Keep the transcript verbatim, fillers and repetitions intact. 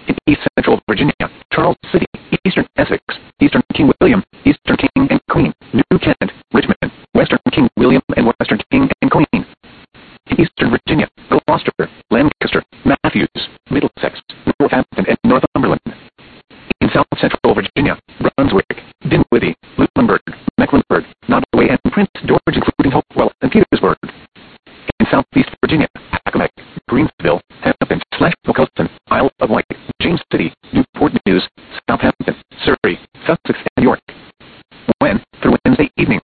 In East Central Virginia, Charles City, Eastern Essex, Eastern King William, Eastern King and Queen, New Kent, Richmond, Western King William and Western King and Queen. In Eastern Virginia, Gloucester, Lancaster, Matthews, Middlesex, Northampton, and Northumberland. In South Central Virginia, Brunswick, Dinwiddie, Lunenburg, Mecklenburg, Nottoway, and Prince George, including Hopewell and Petersburg. In Southeast Virginia, Accomack, Greensville, Hampton, slash Oakhilton, Isle of Wight, James City, Newport News, Southampton, Surrey, Sussex, and York. When, through Wednesday evening,